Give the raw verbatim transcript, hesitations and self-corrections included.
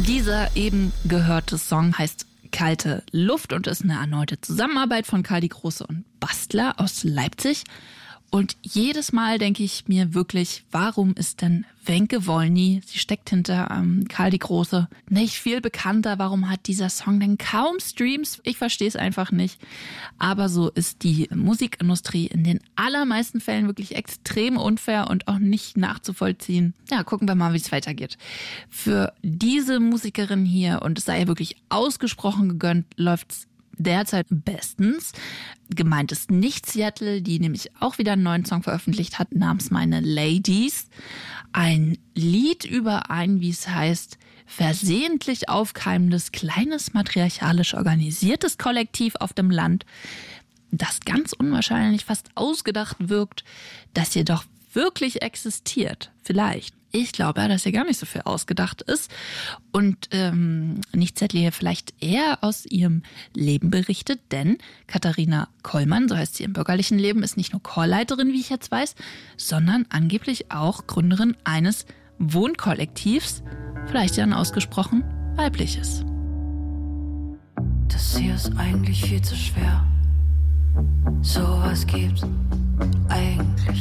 Dieser eben gehörte Song heißt Kalte Luft und ist eine erneute Zusammenarbeit von Karl die Große und Bastler aus Leipzig. Und jedes Mal denke ich mir wirklich, warum ist denn Wenke Wolny, sie steckt hinter ähm, Karl die Große, nicht viel bekannter? Warum hat dieser Song denn kaum Streams? Ich verstehe es einfach nicht. Aber so ist die Musikindustrie in den allermeisten Fällen wirklich extrem unfair und auch nicht nachzuvollziehen. Ja, gucken wir mal, wie es weitergeht. Für diese Musikerin hier, und es sei ihr wirklich ausgesprochen gegönnt, läuft's derzeit bestens. Gemeint ist nicht Seattle, die nämlich auch wieder einen neuen Song veröffentlicht hat, namens Meine Ladies. Ein Lied über ein, wie es heißt, versehentlich aufkeimendes, kleines, matriarchalisch organisiertes Kollektiv auf dem Land, das ganz unwahrscheinlich fast ausgedacht wirkt, das jedoch wirklich existiert. Vielleicht. Ich glaube ja, dass hier gar nicht so viel ausgedacht ist und ähm, nicht Zettel hier vielleicht eher aus ihrem Leben berichtet, denn Katharina Kollmann, so heißt sie im bürgerlichen Leben, ist nicht nur Chorleiterin, wie ich jetzt weiß, sondern angeblich auch Gründerin eines Wohnkollektivs, vielleicht ja ein ausgesprochen weibliches. Das hier ist eigentlich viel zu schwer. Sowas gibt's eigentlich